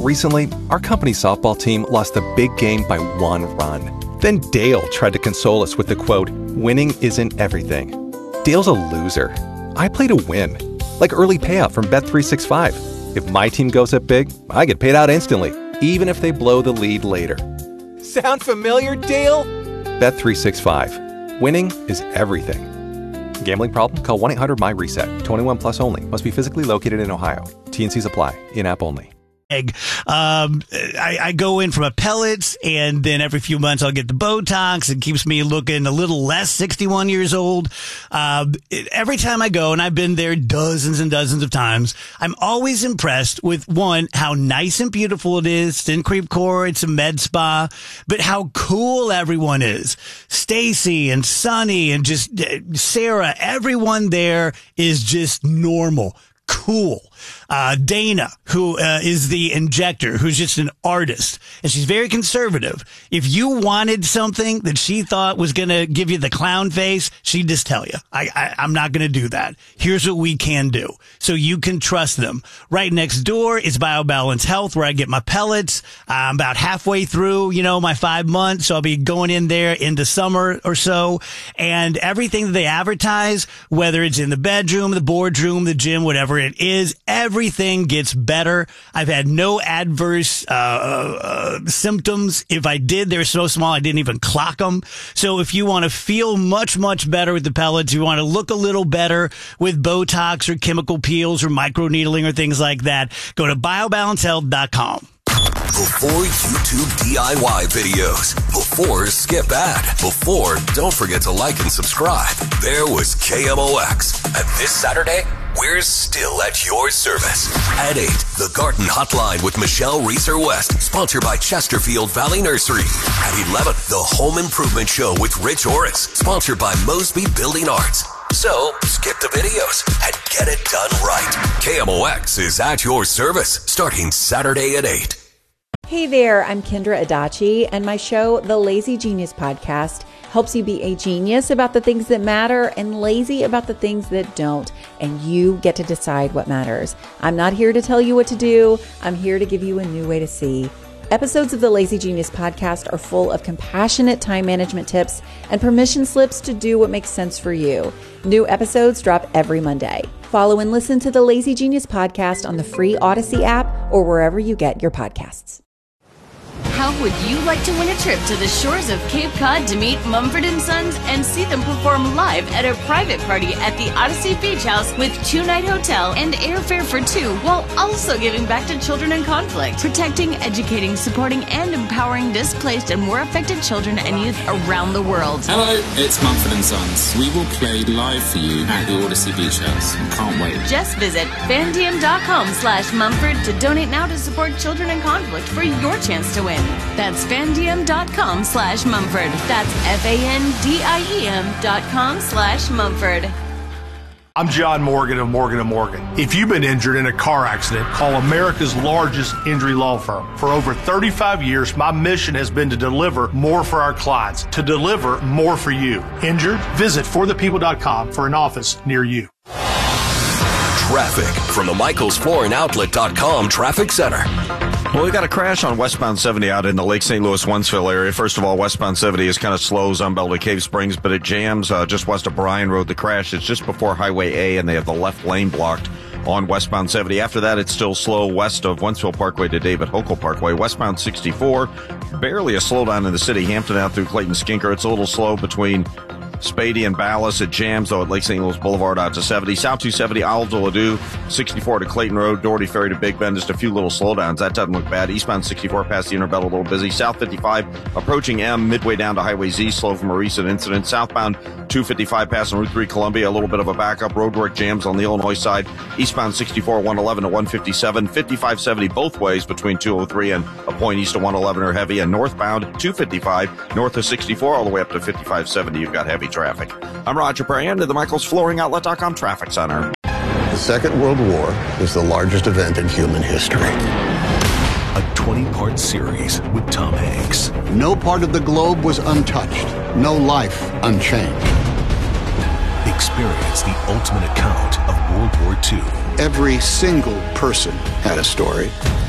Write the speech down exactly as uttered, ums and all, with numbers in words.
Recently, our company softball team lost a big game by one run. Then Dale tried to console us with the quote, "Winning isn't everything." Dale's a loser. I play to win. Like early payout from Bet three sixty-five. If my team goes up big, I get paid out instantly, even if they blow the lead later. Sound familiar, Dale? Bet three sixty-five. Winning is everything. Gambling problem? Call one eight hundred M Y reset. twenty-one plus only. Must be physically located in Ohio. T and Cs apply. In-app only. Um, I, I go in from a pellets, and then every few months I'll get the Botox. It keeps me looking a little less sixty-one years old. Uh, it, every time I go, and I've been there dozens and dozens of times, I'm always impressed with, one, how nice and beautiful it is. It's in Creve Coeur. It's a med spa. But how cool everyone is. Stacy and Sunny and just uh, Sarah, everyone there is just normal. Cool. Uh, Dana, who uh, is the injector, who's just an artist, and she's very conservative. If you wanted something that she thought was going to give you the clown face, she'd just tell you, I, I, I'm not going to do that. Here's what we can do. So you can trust them. Right next door is BioBalance Health, where I get my pellets. I'm about halfway through, you know, my five months. So I'll be going in there into summer or so. And everything that they advertise, whether it's in the bedroom, the boardroom, the gym, whatever it is, everything gets better. I've had no adverse uh, uh, symptoms. If I did, they're so small I didn't even clock them. So if you want to feel much, much better with the pellets, you want to look a little better with Botox or chemical peels or microneedling or things like that, go to bio balance health dot com. Before YouTube D I Y videos, before skip ad, before don't forget to like and subscribe, there was K M O X. And this Saturday, we're still at your service. At eight, the Garden Hotline with Michelle Reeser-West, sponsored by Chesterfield Valley Nursery. At eleven, the Home Improvement Show with Rich Orris, sponsored by Mosby Building Arts. So, skip the videos and get it done right. K M O X is at your service, starting Saturday at eight. Hey there, I'm Kendra Adachi, and my show, The Lazy Genius Podcast, helps you be a genius about the things that matter and lazy about the things that don't, and you get to decide what matters. I'm not here to tell you what to do. I'm here to give you a new way to see. Episodes of the Lazy Genius Podcast are full of compassionate time management tips and permission slips to do what makes sense for you. New episodes drop every Monday. Follow and listen to the Lazy Genius Podcast on the free Odyssey app or wherever you get your podcasts. How would you like to win a trip to the shores of Cape Cod to meet Mumford and Sons and see them perform live at a private party at the Odyssey Beach House with two-night hotel and airfare for two, while also giving back to children in conflict, protecting, educating, supporting, and empowering displaced and war affected children and youth around the world? Hello, it's Mumford and Sons. We will play live for you at the Odyssey Beach House. Can't wait. Just visit fandiem.com slash Mumford to donate now to support children in conflict for your chance to win. That's fandiem.com slash Mumford. That's F-A-N-D-I-E-M dot com slash Mumford. I'm John Morgan of Morgan and Morgan. If you've been injured in a car accident, call America's largest injury law firm. For over thirty-five years, my mission has been to deliver more for our clients, to deliver more for you. Injured? Visit for the people dot com for an office near you. Traffic from the Michaels Flooring Outlet dot com Traffic Center. Well, we got a crash on westbound seventy out in the Lake Saint Louis Wentzville area. First of all, westbound seventy is kind of slow, Zunbelt to Cave Springs, but it jams uh, just west of Bryan Road. The crash is just before Highway A, and they have the left lane blocked on westbound seventy. After that, it's still slow west of Wentzville Parkway to David Hokel Parkway. Westbound sixty-four, barely a slowdown in the city. Hampton out through Clayton Skinker. It's a little slow between Spady and Ballas. It jams, though, at Lake Saint Louis Boulevard out to seventy. South two seventy, Olive to Ladue, sixty-four to Clayton Road, Doherty Ferry to Big Bend. Just a few little slowdowns. That doesn't look bad. Eastbound sixty-four past the Interbelt, a little busy. South fifty-five approaching M, midway down to Highway Z, slow from a recent incident. Southbound two fifty-five passing Route three Columbia, a little bit of a backup. Roadwork jams on the Illinois side. Eastbound sixty-four, one eleven to one fifty-seven. fifty-five seventy both ways between two oh three and a point east of one eleven are heavy. And northbound two fifty-five, north of sixty-four, all the way up to fifty-five seventy, you've got heavy traffic. I'm Roger Brand of the Michaels Flooring Outlet dot com Traffic Center. The Second World War is the largest event in human history. A twenty-part series with Tom Hanks. No part of the globe was untouched. No life unchanged. Experience the ultimate account of World War Two. Every single person had a story.